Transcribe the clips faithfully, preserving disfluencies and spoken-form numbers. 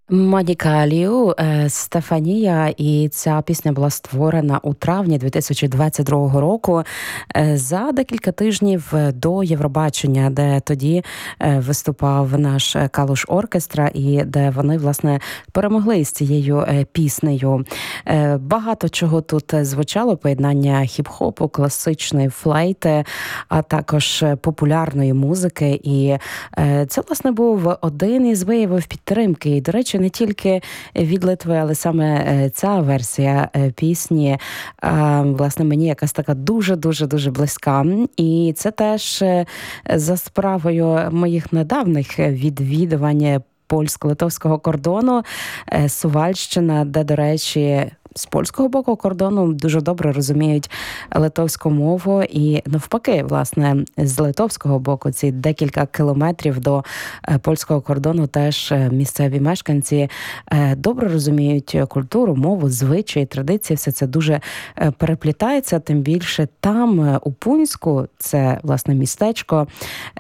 Моніка Ліу, е, Стефанія, і ця пісня була створена у травні дві тисячі двадцять другого року е, за декілька тижнів до Євробачення, де тоді е, виступав наш Калуш Оркестра і де вони, власне, перемогли з цією е, піснею. Е, Багато чого тут звучало, поєднання хіп-хопу, класичної флейти, а також популярної музики. І е, це, власне, був один із виявів підтримки. І, до речі, не тільки від Литви, але саме ця версія пісні, власне, мені якась така дуже-дуже-дуже близька. І це теж за справою моїх недавніх відвідувань польсько-литовського кордону, Сувальщина, де, до речі, з польського боку кордону дуже добре розуміють литовську мову, і навпаки, власне, з литовського боку ці декілька кілометрів до польського кордону теж місцеві мешканці добре розуміють культуру, мову, звичаї, традиції, все це дуже переплітається, тим більше там, у Пунську, це, власне, містечко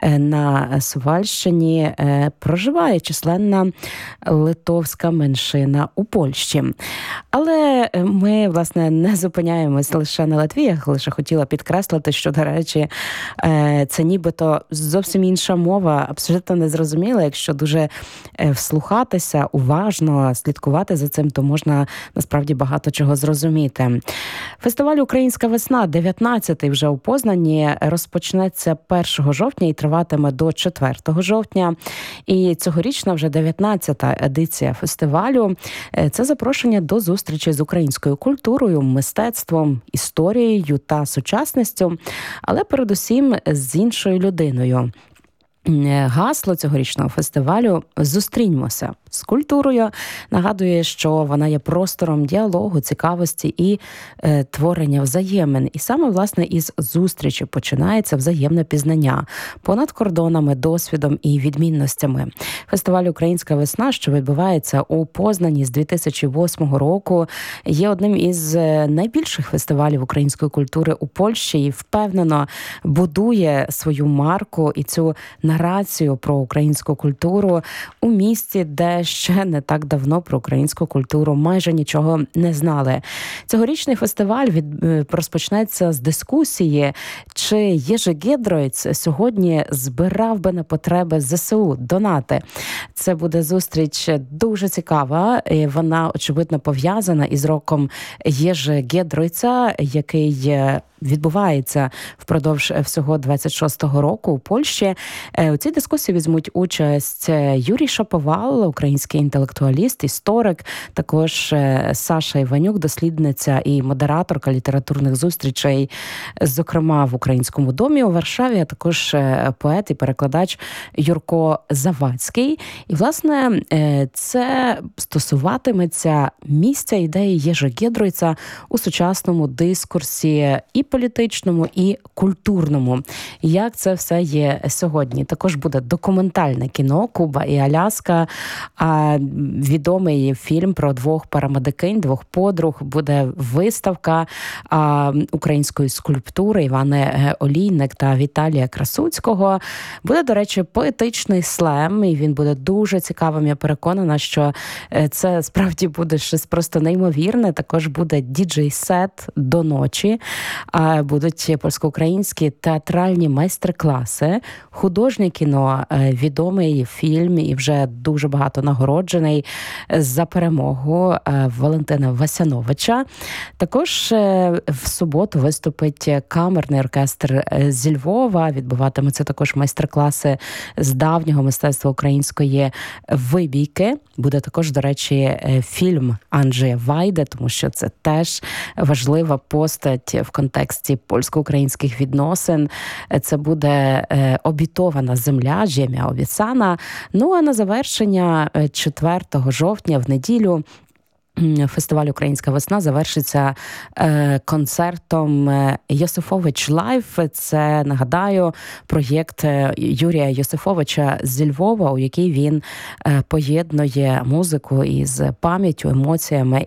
на Сувальщині, проживає численна литовська меншина у Польщі. Але ми, власне, не зупиняємось лише на Литві. Я лише хотіла підкреслити, що, до речі, це нібито зовсім інша мова, абсолютно незрозуміла. Якщо дуже вслухатися, уважно слідкувати за цим, то можна, насправді, багато чого зрозуміти. Фестиваль «Українська весна», дев'ятнадцятий вже у Познані, розпочнеться першого жовтня і триватиме до четвертого жовтня. І цьогорічна вже дев'ятнадцята едиція фестивалю – це запрошення до зустрічі з українською культурою, мистецтвом, історією та сучасністю, але передусім з іншою людиною. Гасло цьогорічного фестивалю «Зустріньмося з культурою» нагадує, що вона є простором діалогу, цікавості і е, творення взаємин. І саме, власне, із зустрічі починається взаємне пізнання понад кордонами, досвідом і відмінностями. Фестиваль «Українська весна», що відбувається у Познані з дві тисячі восьмого року, є одним із найбільших фестивалів української культури у Польщі і впевнено будує свою марку і цю нарацію про українську культуру у місті, де ще не так давно про українську культуру майже нічого не знали. Цьогорічний фестиваль від, розпочнеться з дискусії, чи Єжи Гєдройц сьогодні збирав би на потреби ЗСУ донати. Це буде зустріч дуже цікава, і вона, очевидно, пов'язана із роком Єжи Гєдройца, який відбувається впродовж всього двадцять шостого року у Польщі. У цій дискусії візьмуть участь Юрій Шаповал, український інтелектуаліст, історик, також Саша Іванюк, дослідниця і модераторка літературних зустрічей, зокрема в Українському домі у Варшаві, а також поет і перекладач Юрко Завадський. І, власне, це стосуватиметься місця ідеї Єжи Гєдройца у сучасному дискурсі і політичному, і культурному. Як це все є сьогодні? Також буде документальне кіно «Куба і Аляска», а відомий фільм про двох парамедикинь, двох подруг, буде виставка а, української скульптури Івани Олійник та Віталія Красуцького. Буде, до речі, поетичний слем, і він буде дуже цікавим. Я переконана, що це справді буде щось просто неймовірне. Також буде діджей-сет до ночі. Будуть польсько-українські театральні майстер-класи, художнє кіно, відомий фільм і вже дуже багато нагороджений за перемогу Валентина Васяновича. Також в суботу виступить камерний оркестр зі Львова. Відбуватимуться також майстер-класи з давнього мистецтва української вибійки. Буде також, до речі, фільм Анджея Вайди, тому що це теж важлива постать в контексті польсько-українських відносин. Це буде «Обітована земля» Жем'я Обіцана. Ну а на завершення четвертого жовтня в неділю фестиваль «Українська весна» завершиться е, концертом «Йосифович Лайв». Це, нагадаю, проєкт Юрія Йосифовича зі Львова, у який він е, поєднує музику із пам'яттю, емоціями